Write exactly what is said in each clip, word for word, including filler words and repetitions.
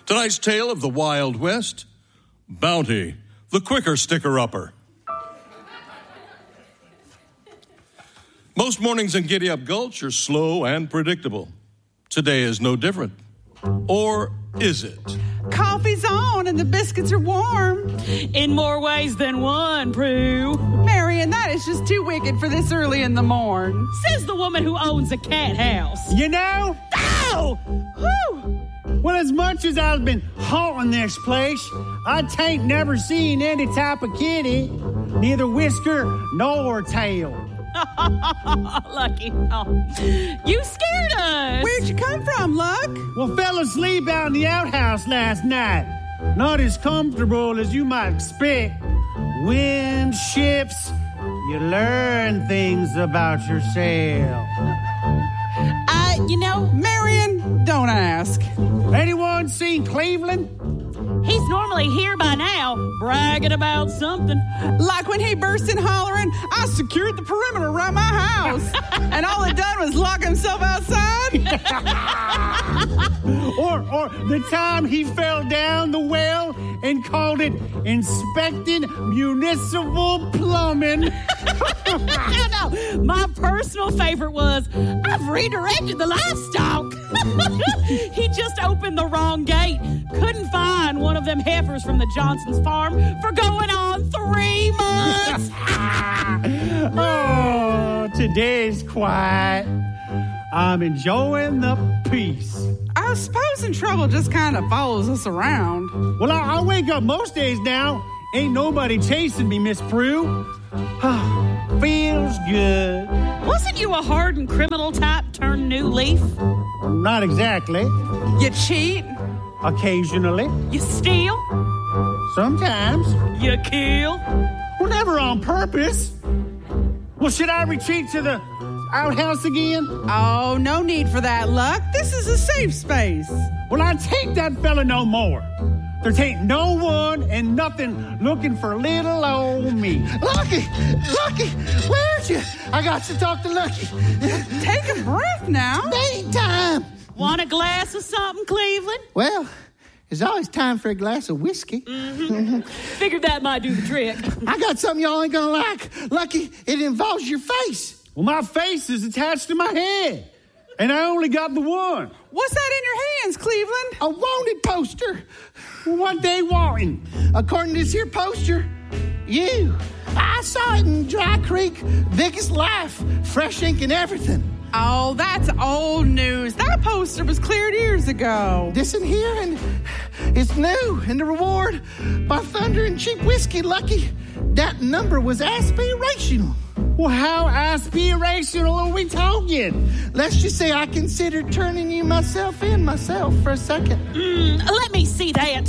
Tonight's tale of the Wild West, Bounty, the quicker sticker-upper. Most mornings in Giddy Up Gulch are slow and predictable. Today is no different. Or is it? Coffee's on and the biscuits are warm. In more ways than one, Prue. Marion, that is just too wicked for this early in the morn. Says the woman who owns a cat house. You know? Ow! Whew! Well, as much as I've been haunting this place, I tain't never seen any type of kitty, neither whisker nor tail. Lucky. Oh. You scared us. Where'd you come from, Luck? Well, fell asleep out in the outhouse last night. Not as comfortable as you might expect. Wind shifts, you learn things about yourself. Uh, you know, Marion, don't ask. Anyone seen Cleveland? He's normally here by now, bragging about something. Like when he burst in hollering, I secured the perimeter around my house. And all it done was lock himself outside. or, or the time he fell down the well and called it inspecting municipal plumbing. No, no. My personal favorite was, I've redirected the livestock. He just opened the wrong gate. Couldn't find one of them heifers from the Johnson's farm for going on three months. Oh, today's quiet. I'm enjoying the peace. I suppose trouble just kind of follows us around. Well, I, I wake up most days now. Ain't nobody chasing me, Miss Prue. Feels good. Wasn't you a hardened criminal type turned new leaf? Not exactly. You cheat? Occasionally. You steal? Sometimes. You kill? Well, never on purpose. Well, should I retreat to the outhouse again? Oh, no need for that, Luck. This is a safe space. Well, I take that fella no more. There ain't no one and nothing looking for little old me. Lucky! Lucky! Where's you? I got to talk to Lucky. Take a breath now. Ain't time. Want a glass of something, Cleveland? Well, there's always time for a glass of whiskey. Mm-hmm. Figured that might do the trick. I got something y'all ain't gonna like. Lucky, it involves your face. Well, my face is attached to my head, and I only got the one. What's that in your hands, Cleveland? A wanted poster. What they wanting? According to this here poster, you. I saw it in Dry Creek, biggest life, fresh ink and everything. Oh, that's old news. That poster was cleared years ago. This in here, and it's new. And the reward, by thunder and cheap whiskey, Lucky, that number was aspirational. Well, how aspirational are we talking? Let's just say I considered turning you myself in myself for a second. Mm, let me see that.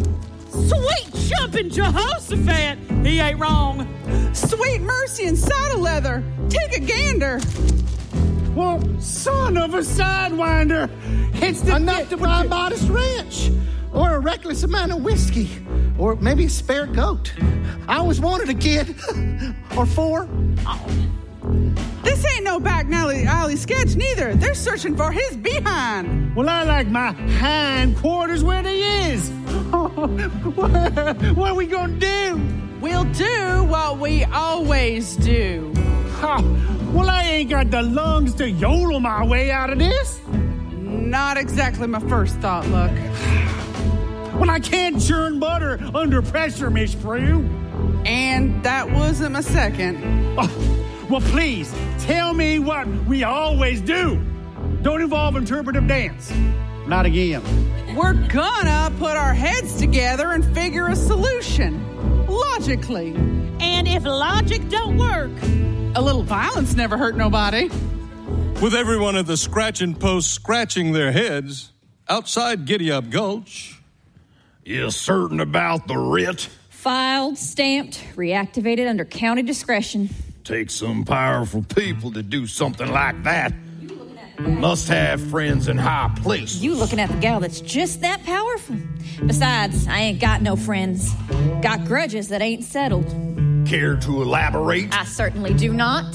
Sweet jumping Jehoshaphat. He ain't wrong. Sweet mercy and saddle leather. Take a gander. Well, son of a sidewinder. It's the enough to buy a modest ranch. Or a reckless amount of whiskey. Or maybe a spare goat. I always wanted a kid. Or four. Oh. This ain't no back alley, alley sketch neither. They're searching for his behind. Well, I like my hind quarters where they is. what, what are we gonna do? We'll do what we always do. Oh, well, I ain't got the lungs to yodel my way out of this. Not exactly my first thought, Luck. Well, I can't churn butter under pressure, Miss Prue. And that wasn't my second. Oh, well, please, tell me what we always do. Don't involve interpretive dance. Not again. We're gonna put our heads together and figure a solution. Logically. And if logic don't work, a little violence never hurt nobody. With everyone at the scratching post scratching their heads, outside Giddy Up Gulch. You certain about the writ? Filed, stamped, reactivated under county discretion. Takes some powerful people to do something like that. Must have friends in high places. You looking at the gal that's just that powerful. Besides, I ain't got no friends. Got grudges that ain't settled. Care to elaborate? I certainly do not.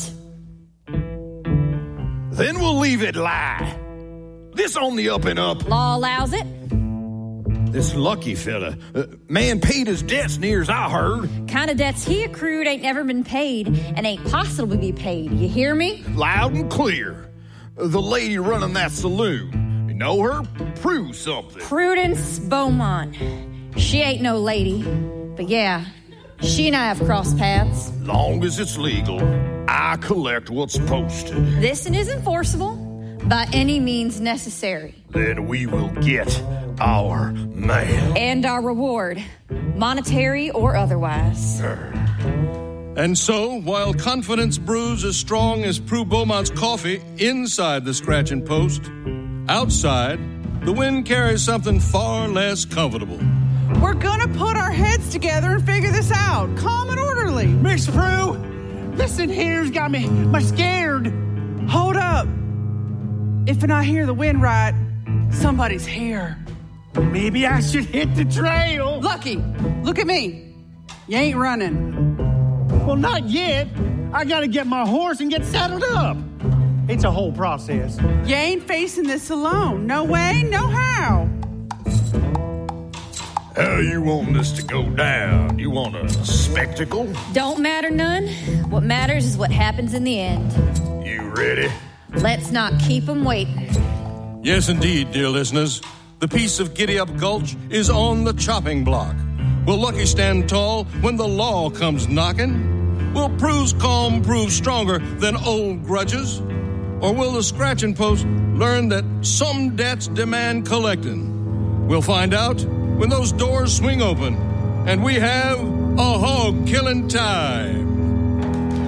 Then we'll leave it lie. This on the up and up. Law allows it. This Lucky fella, uh, man paid his debts near as I heard. Kind of debts he accrued ain't never been paid and ain't possible to be paid. You hear me? Loud and clear. Uh, the lady running that saloon. You know her? Prove something. Prudence Beaumont. She ain't no lady. But yeah, she and I have crossed paths. Long as it's legal, I collect what's supposed to. This isn't forcible by any means necessary. Then we will get our man. And our reward, monetary or otherwise. And so, while confidence brews as strong as Prue Beaumont's coffee inside the scratching post, outside, the wind carries something far less comfortable. We're gonna put our heads together and figure this out, calm and orderly. Miss Prue, this in here's got me, my scared. Hold up. If I hear the wind right, somebody's here. Maybe I should hit the trail. Lucky, look at me. You ain't running. Well, not yet. I gotta get my horse and get saddled up. It's a whole process. You ain't facing this alone. No way, no how. How you want this to go down? You want a spectacle? Don't matter none. What matters is what happens in the end. You ready? Let's not keep 'em waiting. Yes, indeed, dear listeners. The piece of Giddy Up Gulch is on the chopping block. Will Lucky stand tall when the law comes knocking? Will Prue's calm prove stronger than old grudges? Or will the scratching post learn that some debts demand collecting? We'll find out when those doors swing open and we have a hog-killing time.